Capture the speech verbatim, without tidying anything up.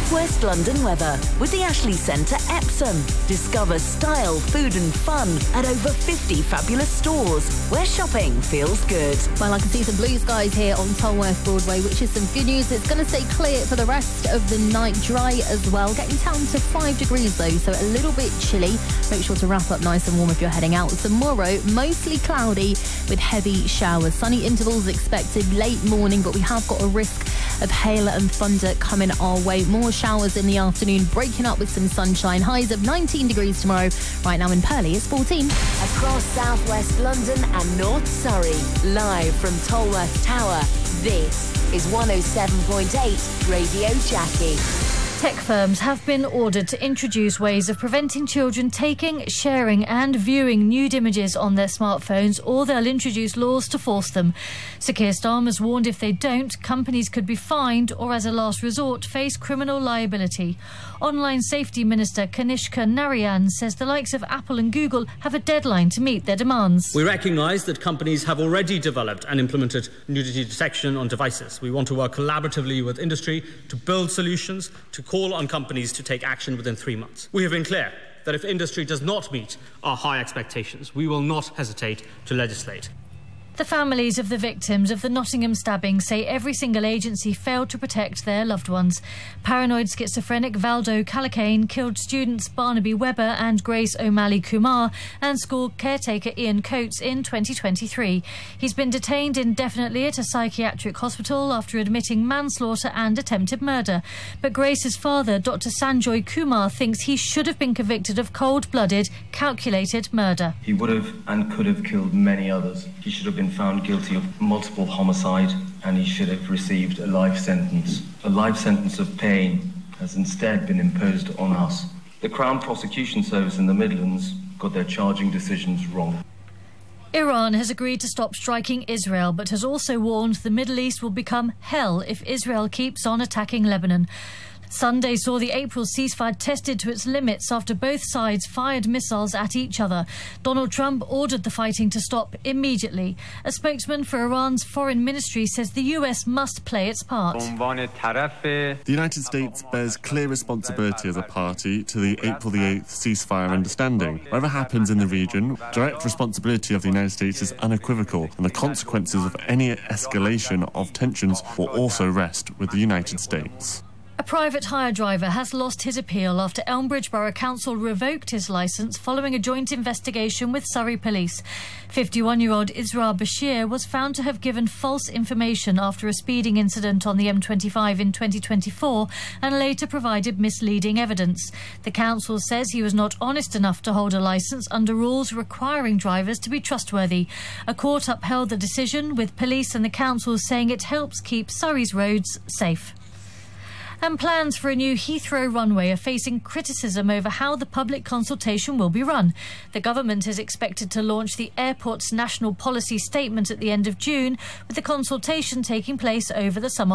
West London weather with the Ashley Centre Epsom. Discover style, food and fun at over fifty fabulous stores where shopping feels good. Well, I can see some blue skies here on Tolworth Broadway, which is some good news. It's going to stay clear for the rest of the night, dry as well. Getting down to five degrees though, so a little bit chilly. Make sure to wrap up nice and warm if you're heading out. Tomorrow, mostly cloudy with heavy showers. Sunny intervals expected late morning, but we have got a risk of hail and thunder coming our way. More showers in the afternoon, breaking up with some sunshine. Highs of nineteen degrees tomorrow. Right now in Purley, it's fourteen. Across southwest London and North Surrey, live from Tolworth Tower, this is one oh seven point eight Radio Jackie. Tech firms have been ordered to introduce ways of preventing children taking, sharing and viewing nude images on their smartphones, or they'll introduce laws to force them. Sir Keir Starmer's warned if they don't, companies could be fined or, as a last resort, face criminal liability. Online Safety Minister Kanishka Narayan says the likes of Apple and Google have a deadline to meet their demands. We recognise that companies have already developed and implemented nudity detection on devices. We want to work collaboratively with industry to build solutions, to call on companies to take action within three months. We have been clear that if industry does not meet our high expectations, we will not hesitate to legislate. The families of the victims of the Nottingham stabbing say every single agency failed to protect their loved ones. Paranoid schizophrenic Valdo Calacane killed students Barnaby Webber and Grace O'Malley Kumar and school caretaker Ian Coates in twenty twenty-three. He's been detained indefinitely at a psychiatric hospital after admitting manslaughter and attempted murder. But Grace's father, Doctor Sanjoy Kumar, thinks he should have been convicted of cold-blooded, calculated murder. He would have and could have killed many others. He should have been found guilty of multiple homicide, and he should have received a life sentence. A life sentence of pain has instead been imposed on us. The Crown Prosecution Service in the Midlands got their charging decisions wrong. Iran has agreed to stop striking Israel, but has also warned the Middle East will become hell if Israel keeps on attacking Lebanon. Sunday saw the April ceasefire tested to its limits after both sides fired missiles at each other. Donald Trump ordered the fighting to stop immediately. A spokesman for Iran's foreign ministry says the U S must play its part. The United States bears clear responsibility as a party to the April the eighth ceasefire understanding. Whatever happens in the region, direct responsibility of the United States is unequivocal, and the consequences of any escalation of tensions will also rest with the United States. A private hire driver has lost his appeal after Elmbridge Borough Council revoked his licence following a joint investigation with Surrey Police. fifty-one-year-old Israr Bashir was found to have given false information after a speeding incident on the M twenty-five in twenty twenty-four and later provided misleading evidence. The council says he was not honest enough to hold a licence under rules requiring drivers to be trustworthy. A court upheld the decision, with police and the council saying it helps keep Surrey's roads safe. And plans for a new Heathrow runway are facing criticism over how the public consultation will be run. The government is expected to launch the airport's national policy statement at the end of June, with the consultation taking place over the summer